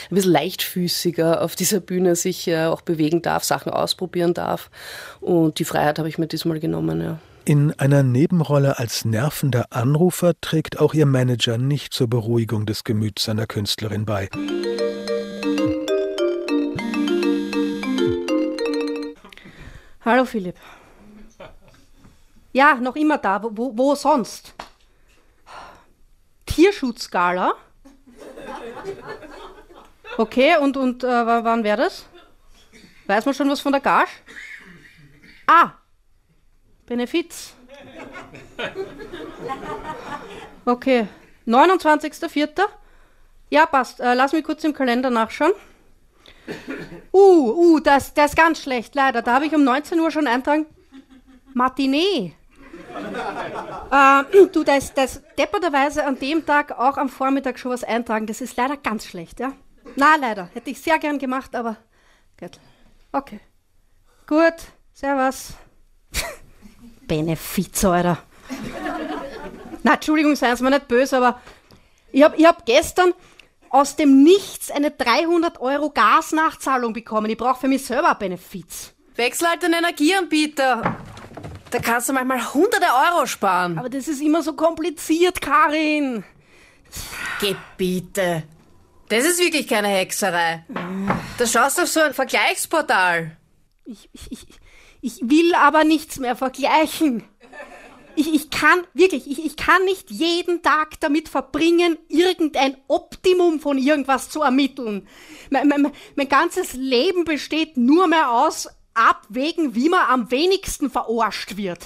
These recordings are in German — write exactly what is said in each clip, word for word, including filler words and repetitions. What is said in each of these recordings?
ein bisschen leichtfüßiger auf dieser Bühne sich äh, auch bewegen darf, Sachen ausprobieren darf. Und die Freiheit habe ich mir diesmal genommen, ja. In einer Nebenrolle als nervender Anrufer trägt auch ihr Manager nicht zur Beruhigung des Gemüts seiner Künstlerin bei. Hallo Philipp. Ja, noch immer da. Wo, wo sonst? Tierschutzgala? Okay, und, und äh, wann wäre das? Weiß man schon was von der Gage? Ah, Benefiz. Okay, neunundzwanzigster vierter Ja, passt. Äh, lass mich kurz im Kalender nachschauen. Uh, uh, das, das ist ganz schlecht, leider. Da habe ich um neunzehn Uhr schon eintragen. Matinee. äh, du, das, das depperterweise an dem Tag auch am Vormittag schon was eintragen. Das ist leider ganz schlecht, ja? Na, leider. Hätte ich sehr gern gemacht, aber geht. Okay. Gut, servus. Benefiz, Alter. Na, Entschuldigung, seien Sie mir nicht böse, aber ich habe ich hab gestern aus dem Nichts eine dreihundert Euro Gasnachzahlung bekommen. Ich brauche für mich selber einen Benefiz. Wechsel halt den Energieanbieter. Da kannst du manchmal hunderte Euro sparen. Aber das ist immer so kompliziert, Karin. Gebiete. Das ist wirklich keine Hexerei. Da schaust du auf so ein Vergleichsportal. Ich, ich, ich, ich will aber nichts mehr vergleichen. Ich, ich kann, wirklich, ich, ich kann nicht jeden Tag damit verbringen, irgendein Optimum von irgendwas zu ermitteln. Mein, mein, mein ganzes Leben besteht nur mehr aus Abwägen, wie man am wenigsten verarscht wird.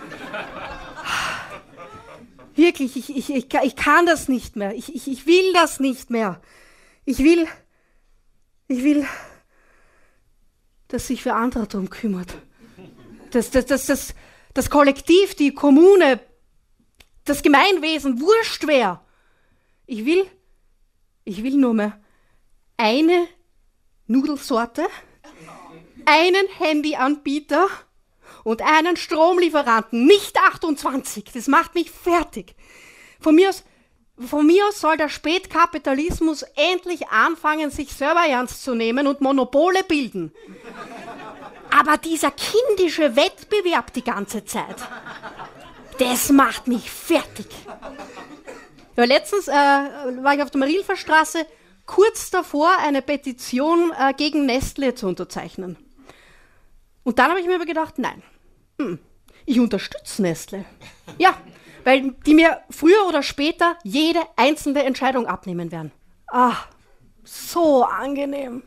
Wirklich, ich, ich, ich, ich kann das nicht mehr. Ich, ich, ich will das nicht mehr. Ich will, ich will, dass sich wer anderer darum kümmert. Das, das, das, das, das Kollektiv, die Kommune, das Gemeinwesen wurscht wer. Ich will, ich will nur mehr eine Nudelsorte, einen Handyanbieter und einen Stromlieferanten, nicht achtundzwanzig. Das macht mich fertig. Von mir aus, von mir aus soll der Spätkapitalismus endlich anfangen, sich selber ernst zu nehmen und Monopole bilden. Aber dieser kindische Wettbewerb die ganze Zeit, das macht mich fertig. Ja, letztens äh, war ich auf der Marilferstraße kurz davor, eine Petition äh, gegen Nestle zu unterzeichnen. Und dann habe ich mir aber gedacht, nein, hm, ich unterstütze Nestle. Ja, weil die mir früher oder später jede einzelne Entscheidung abnehmen werden. Ah, so angenehm.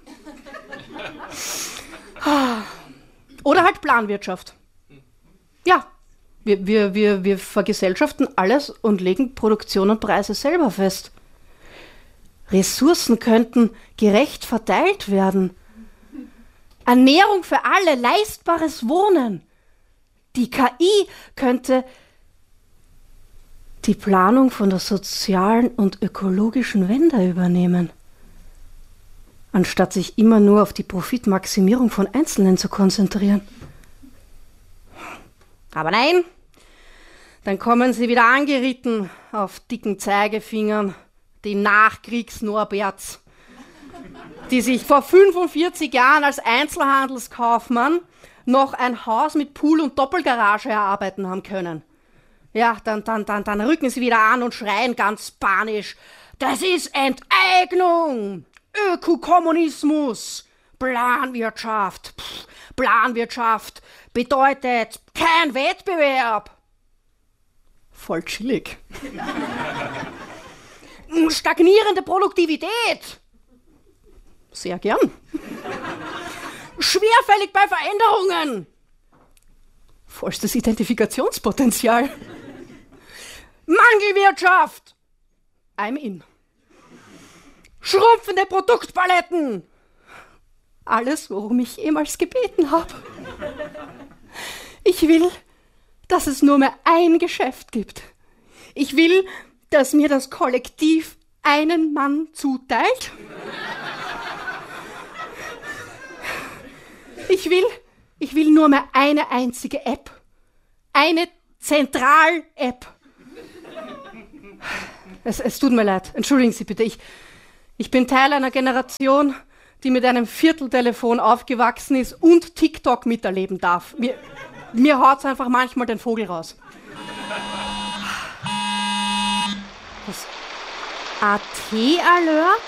Ah. Oder halt Planwirtschaft. Ja, wir, wir, wir, wir vergesellschaften alles und legen Produktion und Preise selber fest. Ressourcen könnten gerecht verteilt werden. Ernährung für alle, leistbares Wohnen. Die K I könnte die Planung von der sozialen und ökologischen Wende übernehmen, anstatt sich immer nur auf die Profitmaximierung von Einzelnen zu konzentrieren. Aber nein, dann kommen sie wieder angeritten auf dicken Zeigefingern, die Nachkriegs-Norberts, die sich vor fünfundvierzig Jahren als Einzelhandelskaufmann noch ein Haus mit Pool und Doppelgarage erarbeiten haben können. Ja, dann, dann, dann, dann rücken sie wieder an und schreien ganz panisch: Das ist Enteignung! Ökokommunismus! Planwirtschaft! Pff, Planwirtschaft bedeutet kein Wettbewerb! Voll chillig. Stagnierende Produktivität! Sehr gern. Schwerfällig bei Veränderungen! Vollstes Identifikationspotenzial. Mangelwirtschaft! I'm in. Schrumpfende Produktpaletten! Alles, worum ich jemals gebeten habe. Ich will, dass es nur mehr ein Geschäft gibt. Ich will, dass mir das Kollektiv einen Mann zuteilt. Ich will, ich will nur mehr eine einzige App. Eine Zentral-App. Es, es tut mir leid. Entschuldigen Sie bitte. Ich, Ich bin Teil einer Generation, die mit einem Vierteltelefon aufgewachsen ist und TikTok miterleben darf. Mir, mir haut's einfach manchmal den Vogel raus. Was? A T-Alert?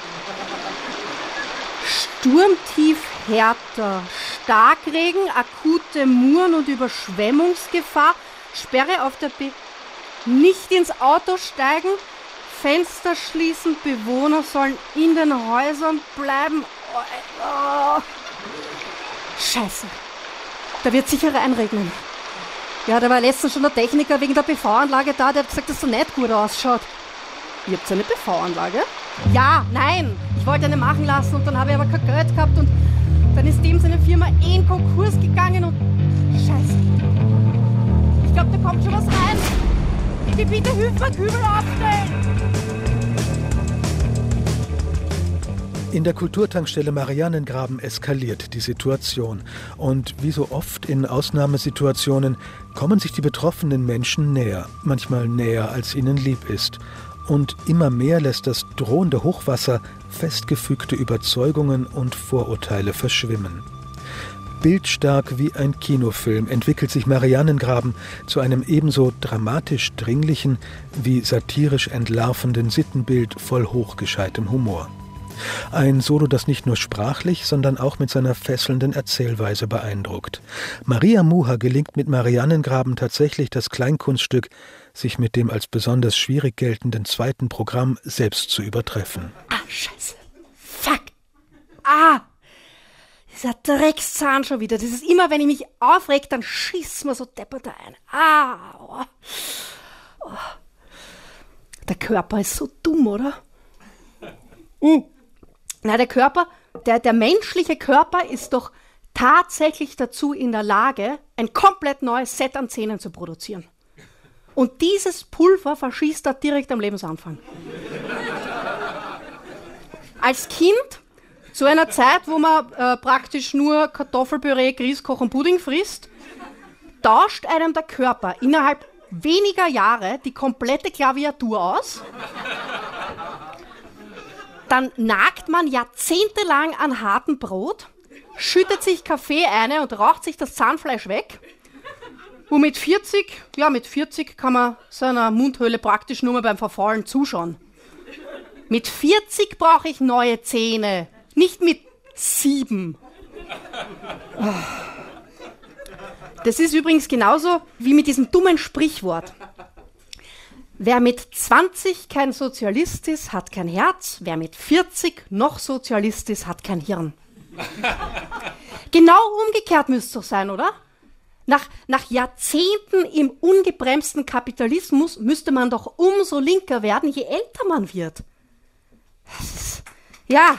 Sturmtief Hertha, Starkregen, akute Muren- und Überschwemmungsgefahr, Sperre auf der B... Nicht ins Auto steigen, Fenster schließen, Bewohner sollen in den Häusern bleiben. Oh, oh. Scheiße, da wird sicher reinregnen. Ja, da war letztens schon der Techniker wegen der P V-Anlage da, der hat gesagt, dass das nicht gut ausschaut. Ihr habt eine P V-Anlage? Ja, nein, ich wollte eine machen lassen und dann habe ich aber kein Geld gehabt und dann ist dem seine Firma eh in Konkurs gegangen und... Scheiße. Ich glaube, da kommt schon was rein. Die bitte hilf mir, Kübel aufstellen. In der Kulturtankstelle Mariannengraben eskaliert die Situation. Und wie so oft in Ausnahmesituationen kommen sich die betroffenen Menschen näher, manchmal näher, als ihnen lieb ist. Und immer mehr lässt das drohende Hochwasser festgefügte Überzeugungen und Vorurteile verschwimmen. Bildstark wie ein Kinofilm entwickelt sich Mariannengraben zu einem ebenso dramatisch dringlichen wie satirisch entlarvenden Sittenbild voll hochgescheitem Humor. Ein Solo, das nicht nur sprachlich, sondern auch mit seiner fesselnden Erzählweise beeindruckt. Maria Muha gelingt mit Mariannengraben tatsächlich das Kleinkunststück, sich mit dem als besonders schwierig geltenden zweiten Programm selbst zu übertreffen. Ah, scheiße. Fuck. Ah. Dieser Dreckszahn schon wieder. Das ist immer, wenn ich mich aufreg, dann schießt mir so deppert ein. Ah. Oh. Oh. Der Körper ist so dumm, oder? Mhm. Na, der Körper, der, der menschliche Körper ist doch tatsächlich dazu in der Lage, ein komplett neues Set an Zähnen zu produzieren. Und dieses Pulver verschießt er direkt am Lebensanfang. Als Kind, zu einer Zeit, wo man äh, praktisch nur Kartoffelpüree, Grießkoch und Pudding frisst, tauscht einem der Körper innerhalb weniger Jahre die komplette Klaviatur aus. Dann nagt man jahrzehntelang an hartem Brot, schüttet sich Kaffee ein und raucht sich das Zahnfleisch weg. Und mit vierzig, ja mit vierzig kann man seiner Mundhöhle praktisch nur mal beim Verfaulen zuschauen. Mit vierzig brauche ich neue Zähne, nicht mit sieben. Das ist übrigens genauso wie mit diesem dummen Sprichwort. Wer mit zwanzig kein Sozialist ist, hat kein Herz. Wer mit vierzig noch Sozialist ist, hat kein Hirn. Genau umgekehrt müsste es doch sein, oder? Nach, nach Jahrzehnten im ungebremsten Kapitalismus müsste man doch umso linker werden, je älter man wird. Ja.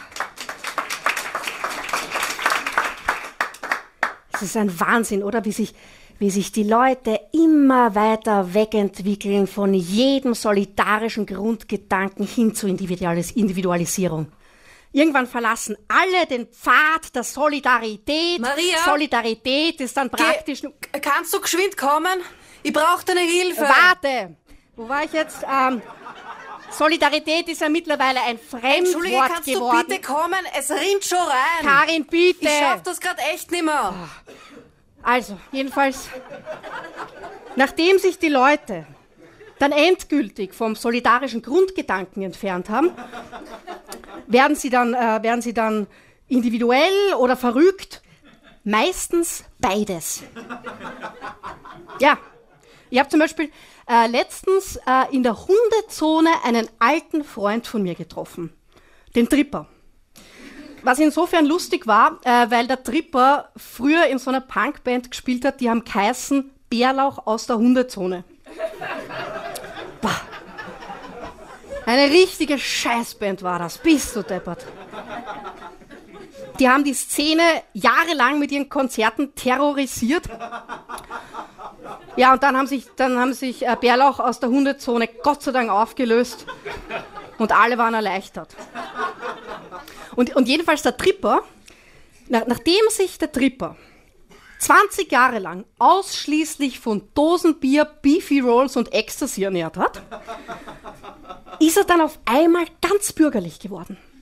Es ist ein Wahnsinn, oder? Wie sich... wie sich die Leute immer weiter wegentwickeln von jedem solidarischen Grundgedanken hin zur Individualis- Individualisierung. Irgendwann verlassen alle den Pfad der Solidarität. Maria? Solidarität ist dann praktisch... Ge- kannst du geschwind kommen? Ich brauche deine Hilfe. Warte! Wo war ich jetzt? Ähm, Solidarität ist ja mittlerweile ein Fremdwort Entschuldige, kannst geworden. du bitte kommen? Es rinnt schon rein. Karin, bitte! Ich schaff das gerade echt nicht mehr. Also, jedenfalls, nachdem sich die Leute dann endgültig vom solidarischen Grundgedanken entfernt haben, werden sie dann, äh, werden sie dann individuell oder verrückt? Meistens beides. Ja, ich habe zum Beispiel äh, letztens äh, in der Hundezone einen alten Freund von mir getroffen, den Tripper. Was insofern lustig war, äh, weil der Tripper früher in so einer Punkband gespielt hat, die haben geheißen Bärlauch aus der Hundezone. Boah. Eine richtige Scheißband war das, bist du deppert. Die haben die Szene jahrelang mit ihren Konzerten terrorisiert. Ja, und dann haben sich, dann haben sich äh, Bärlauch aus der Hundezone Gott sei Dank aufgelöst und alle waren erleichtert. Und, und jedenfalls der Tripper, nach, nachdem sich der Tripper zwanzig Jahre lang ausschließlich von Dosenbier, Beefy Rolls und Ecstasy ernährt hat, ist er dann auf einmal ganz bürgerlich geworden.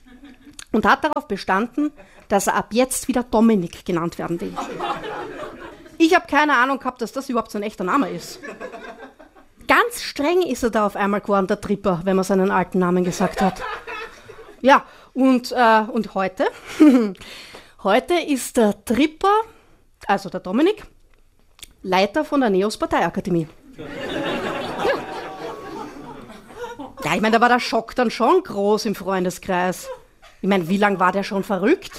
und hat darauf bestanden, dass er ab jetzt wieder Dominik genannt werden will. Ich habe keine Ahnung gehabt, dass das überhaupt so ein echter Name ist. Ganz streng ist er da auf einmal geworden, der Tripper, wenn man seinen alten Namen gesagt hat. Ja, und, äh, und heute? Heute ist der Tripper, also der Dominik, Leiter von der Neos Parteiakademie. Ja. Ja, ich meine, da war der Schock dann schon groß im Freundeskreis. Ich meine, wie lange war der schon verrückt?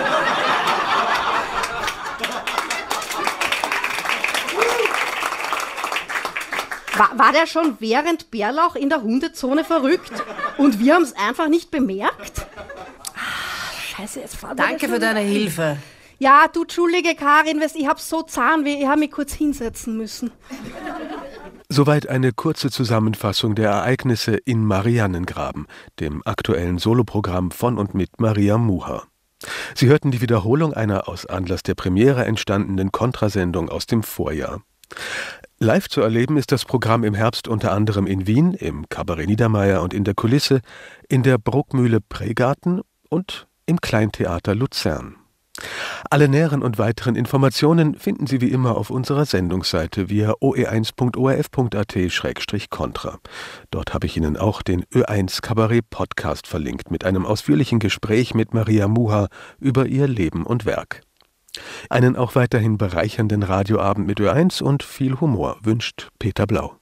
War, war der schon während Bärlauch in der Hundezone verrückt und wir haben es einfach nicht bemerkt? Ah, scheiße, jetzt war Danke für deine Hilfe. Ja, du, entschuldige, Karin, ich hab so Zahnweh, ich hab mich kurz hinsetzen müssen. Soweit eine kurze Zusammenfassung der Ereignisse in Mariannengraben, dem aktuellen Soloprogramm von und mit Maria Muha. Sie hörten die Wiederholung einer aus Anlass der Premiere entstandenen Kontrasendung aus dem Vorjahr. Live zu erleben ist das Programm im Herbst unter anderem in Wien, im Kabarett Niedermeyer und in der Kulisse, in der Bruckmühle Pregarten und im Kleintheater Luzern. Alle näheren und weiteren Informationen finden Sie wie immer auf unserer Sendungsseite via o e eins punkt o r f punkt a t slash contra. Dort habe ich Ihnen auch den Ö eins Kabarett Podcast verlinkt mit einem ausführlichen Gespräch mit Maria Muha über ihr Leben und Werk. Einen auch weiterhin bereichernden Radioabend mit Ö eins und viel Humor wünscht Peter Blau.